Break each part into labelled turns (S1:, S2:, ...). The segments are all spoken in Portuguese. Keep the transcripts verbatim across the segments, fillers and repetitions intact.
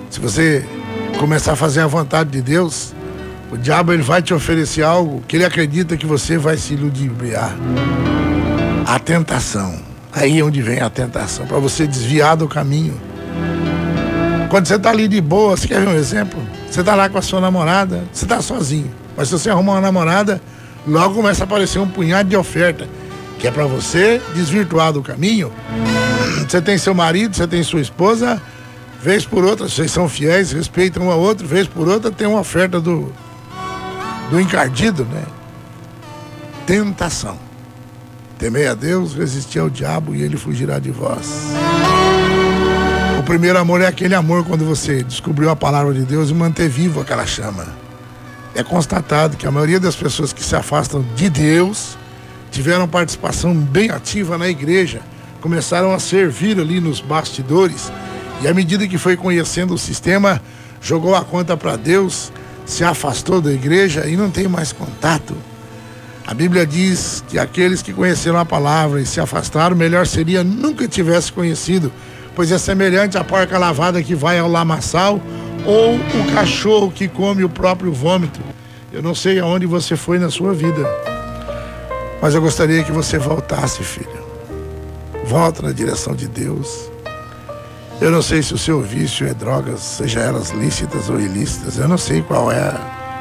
S1: Se você começar a fazer a vontade de Deus, o diabo ele vai te oferecer algo que ele acredita que você vai se ludibriar. A tentação. Aí é onde vem a tentação, para você desviar do caminho. Quando você está ali de boa, você quer ver um exemplo? Você está lá com a sua namorada, você está sozinho. Mas se você arrumar uma namorada, logo começa a aparecer um punhado de oferta, que é para você desvirtuar do caminho. Você tem seu marido, você tem sua esposa, vez por outra, vocês são fiéis, respeitam um ao outro, vez por outra tem uma oferta do, do encardido, né? Tentação. Temei a Deus, resistir ao diabo e ele fugirá de vós. O primeiro amor é aquele amor quando você descobriu a palavra de Deus e manter vivo aquela chama. É constatado que a maioria das pessoas que se afastam de Deus tiveram participação bem ativa na igreja, começaram a servir ali nos bastidores e à medida que foi conhecendo o sistema, jogou a conta para Deus, se afastou da igreja e não tem mais contato. A Bíblia diz que aqueles que conheceram a palavra e se afastaram, melhor seria nunca tivesse conhecido, pois é semelhante à porca lavada que vai ao lamaçal ou o cachorro que come o próprio vômito. Eu não sei aonde você foi na sua vida, mas eu gostaria que você voltasse, filho. Volta na direção de Deus. Eu não sei se o seu vício é drogas, seja elas lícitas ou ilícitas, eu não sei qual é.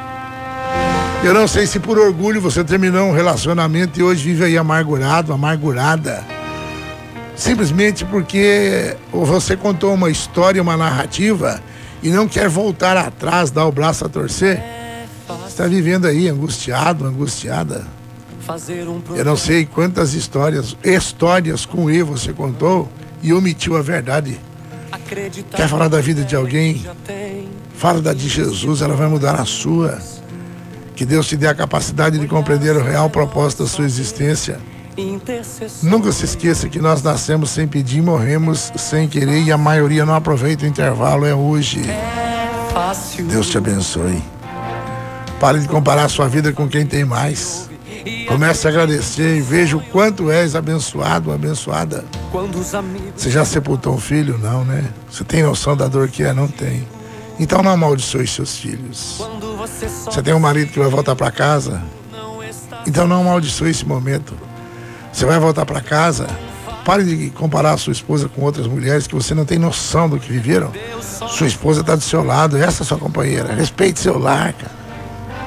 S1: Eu não sei se por orgulho você terminou um relacionamento e hoje vive aí amargurado, amargurada. Simplesmente porque você contou uma história, uma narrativa e não quer voltar atrás, dar o braço a torcer. Você está vivendo aí angustiado, angustiada. Eu não sei quantas histórias, histórias com E você contou e omitiu a verdade. Quer falar da vida de alguém? Fala da de Jesus, ela vai mudar a sua. Que Deus te dê a capacidade de compreender o real propósito da sua existência. Nunca se esqueça que nós nascemos sem pedir, morremos sem querer e a maioria não aproveita o intervalo, é hoje. Deus te abençoe. Pare de comparar a sua vida com quem tem mais. Comece a agradecer e veja o quanto és abençoado, abençoada. Você já sepultou um filho? Não, né? Você tem noção da dor que é? Não tem. Então não amaldiçoe seus filhos. Você tem um marido que vai voltar para casa? Então não amaldiçoe esse momento. Você vai voltar para casa? Pare de comparar a sua esposa com outras mulheres que você não tem noção do que viveram. Sua esposa está do seu lado, essa é a sua companheira. Respeite seu lar, cara.